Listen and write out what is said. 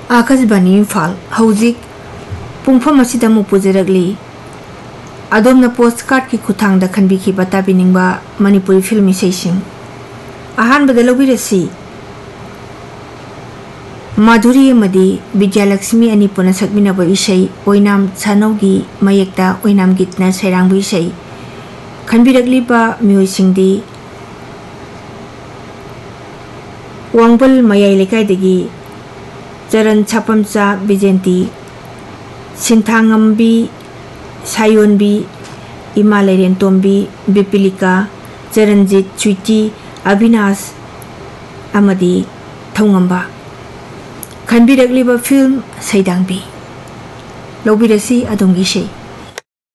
Akashvani Imphal हौजिक पुंगफम असिदा मुपुजरगली अदोमना post card की खुथांगदा खनबिखिबा ताबिनिंगबा Manipuri film इसेसिंग अहानबदा लौबिरसी माधुरी मदी विद्यालक्ष्मी अनिपुना सकमिनबा इसे ओइनाम सानौगी मयेक्ता ओइनाम गीतना सैरांगबु इसे खनबिरगलिबा म्युजिसिंगदी वांगबल मयाई लेकाइदगी चरण छापमचा बिजेंती सिंथांगम्बी सायोनबी इमा लैरेनतोम्बी बिपिलिका चरणजीत चुइटी अविनाश अमदी थौंगम्बा खनबिरगलिबा फिल्म सैदांबी लौबिरसी अदोंगी से।